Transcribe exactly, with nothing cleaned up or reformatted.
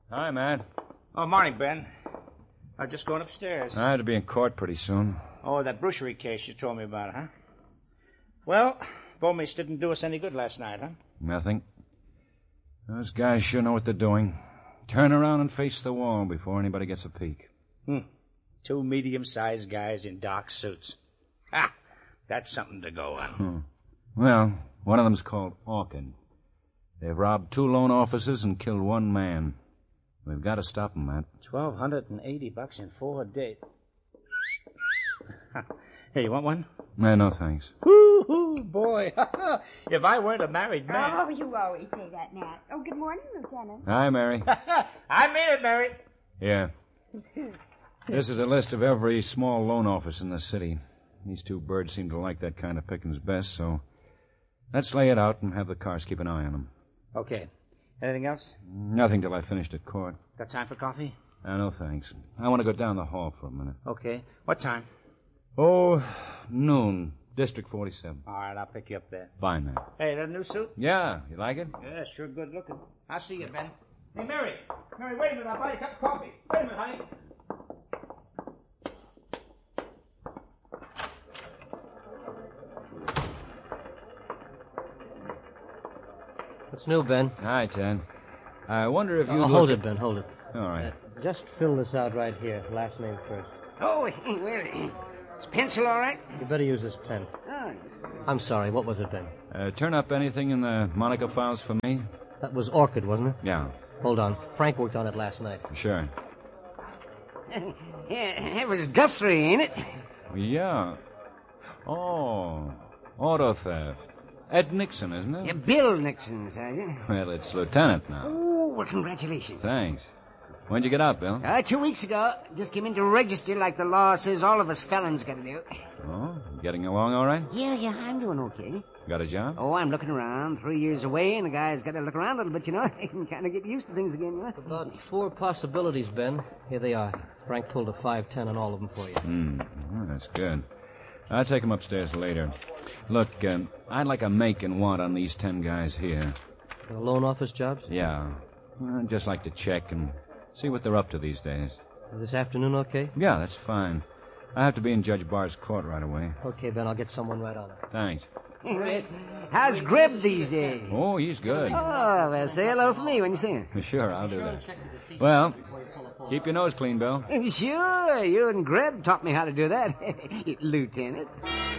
Hi, Matt. Oh, morning, Ben. I'm just going upstairs. I had to be in court pretty soon. Oh, that bruchery case you told me about, huh? Well, Bomis didn't do us any good last night, huh? Nothing. Those guys sure know what they're doing. Turn around and face the wall before anybody gets a peek. Hmm. Two medium-sized guys in dark suits. Ha! That's something to go on. Hmm. Well, one of them's called Orchid. They've robbed two loan officers and killed one man. We've got to stop them, Matt. Twelve hundred and eighty bucks in four days. Hey, you want one? Eh, no, thanks. Woo-hoo, boy. If I weren't a married man... Oh, you always say that, Matt. Oh, good morning, Lieutenant. Hi, Mary. I made it, Mary. Yeah. This is a list of every small loan office in the city. These two birds seem to like that kind of pickings best, so let's lay it out and have the cars keep an eye on them. Okay. Anything else? Nothing till I finished at court. Got time for coffee? Uh, no, thanks. I want to go down the hall for a minute. Okay. What time? Oh, noon. District forty-seven. All right, I'll pick you up there. Fine, man. Hey, that new suit? Yeah, you like it? Yeah, sure good looking. I'll see you, Ben. Hey, Mary. Mary, wait a minute. I'll buy you a cup of coffee. Wait a minute, honey. What's new, Ben? Hi, Ted. I wonder if you... Oh, look hold at... it, Ben, hold it. All right. Uh, just fill this out right here. Last name first. Oh, well, is pencil all right? You better use this pen. Oh. I'm sorry, what was it, Ben? Uh, turn up anything in the Monica files for me? That was Orchid, wasn't it? Yeah. Hold on. Frank worked on it last night. Sure. Yeah, it was Guthrie, ain't it? Yeah. Oh, auto theft. Ed Nixon, isn't it? Yeah, Bill Nixon, Sergeant. Well, it's Lieutenant now. Oh, well, congratulations. Thanks. When'd you get out, Bill? Uh, two weeks ago. Just came in to register like the law says all of us felons got to do. Oh, getting along all right? Yeah, yeah, I'm doing okay. Got a job? Oh, I'm looking around. Three years away, and a guy's got to look around a little bit, you know. He can kind of get used to things again, you know. About four possibilities, Ben. Here they are. Frank pulled a five ten on all of them for you. Hmm, well, that's good. I'll take them upstairs later. Look, um, I'd like a make and want on these ten guys here. The loan office jobs? Yeah. I'd just like to check and see what they're up to these days. This afternoon, okay? Yeah, that's fine. I have to be in Judge Barr's court right away. Okay, Ben, I'll get someone right on it. Thanks. How's Greb these days? Oh, he's good. Oh, well, say hello for me when you see him. Sure, I'll do that. Well, keep your nose clean, Bill. Sure, you and Greb taught me how to do that, Lieutenant.